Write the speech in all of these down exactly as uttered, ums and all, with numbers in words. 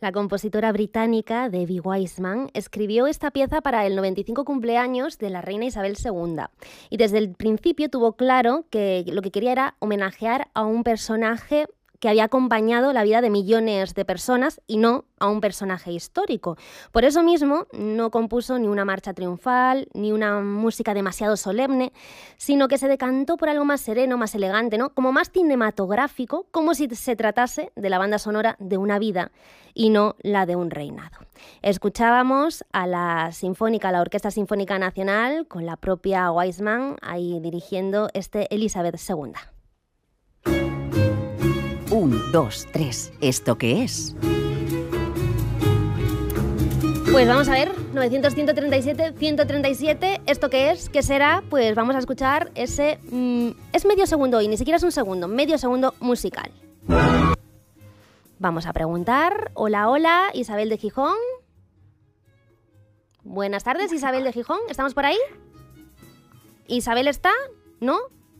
La compositora británica Debbie Wiseman escribió esta pieza para el noventa y cinco cumpleaños de la reina Isabel segunda y desde el principio tuvo claro que lo que quería era homenajear a un personaje que había acompañado la vida de millones de personas y no a un personaje histórico. Por eso mismo no compuso ni una marcha triunfal, ni una música demasiado solemne, sino que se decantó por algo más sereno, más elegante, ¿no? Como más cinematográfico, como si se tratase de la banda sonora de una vida y no la de un reinado. Escuchábamos a la Sinfónica, a la Orquesta Sinfónica Nacional, con la propia Wiseman ahí dirigiendo este Elizabeth segunda. Un, dos, tres. ¿Esto qué es? Pues vamos a ver, novecientos, ciento treinta y siete, ciento treinta y siete, ¿esto qué es? ¿Qué será? Pues vamos a escuchar ese... Mmm, es medio segundo y ni siquiera es un segundo, medio segundo musical. Vamos a preguntar. Hola, hola, Isabel de Gijón. Buenas tardes, Isabel de Gijón, ¿estamos por ahí? ¿Isabel está? ¿No?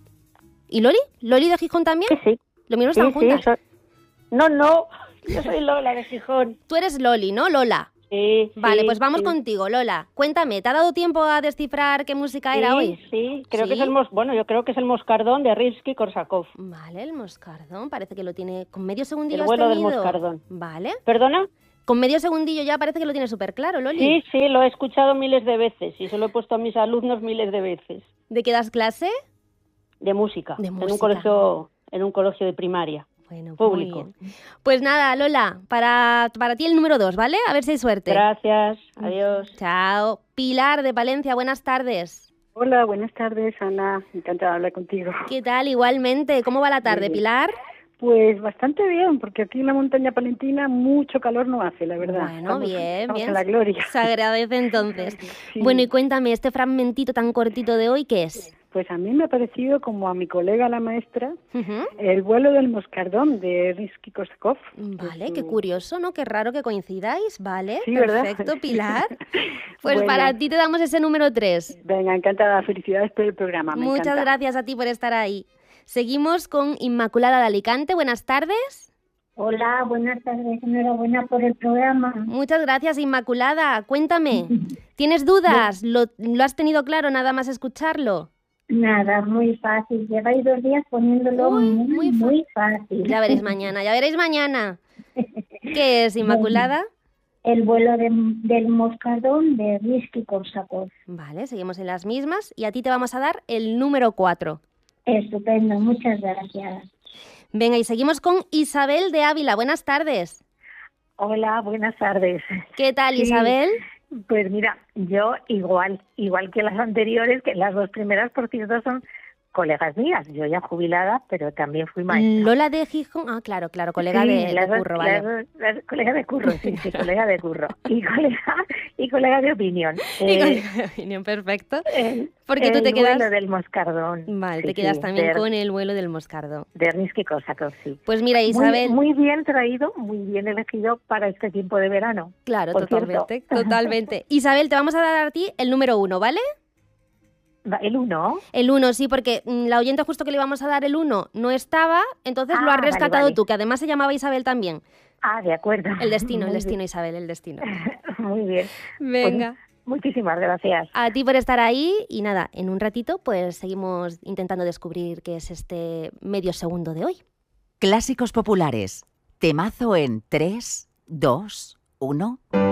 ¿Y Loli? ¿Loli de Gijón también? Sí, sí. ¿Lo mismo están sí, juntas? Sí, soy... No, no, yo soy Lola de Gijón. Tú eres Loli, ¿no, Lola? Sí, Vale, sí, pues vamos sí. contigo, Lola. Cuéntame, ¿te ha dado tiempo a descifrar qué música Sí, era hoy? Sí, creo ¿Sí? que es el mos... bueno, yo creo que es el Moscardón de Rimsky-Korsakov. Vale, el Moscardón, parece que lo tiene con medio segundillo. El vuelo has del tenido. Moscardón. Vale. ¿Perdona? Con medio segundillo ya parece que lo tiene súper claro, Loli. Sí, sí, lo he escuchado miles de veces y se lo he puesto a mis alumnos miles de veces. ¿De qué das clase? De música. De En música. un colegio, en un colegio de primaria. Bueno, público. Muy bien. Pues nada, Lola, para, para ti el número dos, ¿vale? A ver si hay suerte. Gracias, adiós. Chao. Pilar de Palencia, buenas tardes. Hola, buenas tardes, Ana. Encantada de hablar contigo. ¿Qué tal? Igualmente. ¿Cómo va la tarde, Pilar? Pues bastante bien, porque aquí en la montaña palentina mucho calor no hace, la verdad. Bueno, estamos, bien, estamos bien. en la gloria. Se agradece entonces. Sí. Bueno, y cuéntame, este fragmentito tan cortito de hoy, ¿qué es? Pues a mí me ha parecido, como a mi colega la maestra, Uh-huh. El vuelo del Moscardón de Rimsky-Korsakov. Vale, Es qué un- curioso, ¿no? Qué raro que coincidáis, ¿vale? Sí, ¿verdad? Perfecto, Pilar. Pues Bueno. para ti te damos ese número tres. Venga, encantada. Felicidades por el programa. Me Muchas encanta. gracias a ti por estar ahí. Seguimos con Inmaculada de Alicante. Buenas tardes. Hola, buenas tardes, enhorabuena por el programa. Muchas gracias, Inmaculada. Cuéntame, ¿tienes dudas? ¿Lo, lo has tenido claro nada más escucharlo? Nada, muy fácil. Lleváis dos días poniéndolo Uy, muy, muy muy, fa- fácil. Ya veréis mañana, ya veréis mañana. ¿Qué es, Inmaculada? El vuelo de- del Moscardón de Rimsky-Korsakov. Vale, seguimos en las mismas y a ti te vamos a dar el número cuatro. Estupendo, muchas gracias. Venga, y seguimos con Isabel de Ávila. Buenas tardes. Hola, buenas tardes. ¿Qué tal, Sí, Isabel? Pues mira, yo igual, igual que las anteriores, que las dos primeras, por cierto, son colegas mías. Yo ya jubilada, pero también fui maestra. Lola de Gijón. Ah, claro, claro, colega Sí, de, de las dos- curro, las vale. dos- las- colega de curro, sí, sí, colega de curro. Y colega, y colega de opinión. Y Eh, colega de opinión, perfecto. el- Porque tú el te quedas... vuelo del Moscardón. Vale, Sí, te quedas sí, también de- con el vuelo del Moscardón. De Rimsky-Korsakov, sí. Pues mira, Isabel... Muy, muy bien traído, muy bien elegido para este tiempo de verano. Claro, por totalmente, cierto. totalmente. Isabel, te vamos a dar a ti el número uno, ¿vale? Va, ¿El uno? El uno, sí, porque mm, la oyente justo que le íbamos a dar el uno no estaba, entonces lo Ah, has vale, rescatado vale. tú, que además se llamaba Isabel también. Ah, de acuerdo. El destino, el Muy destino, bien. Isabel, el destino. Muy bien. Venga. Pues, muchísimas gracias. A ti por estar ahí y nada, en un ratito pues seguimos intentando descubrir qué es este medio segundo de hoy. Clásicos populares. Temazo en tres, dos, uno.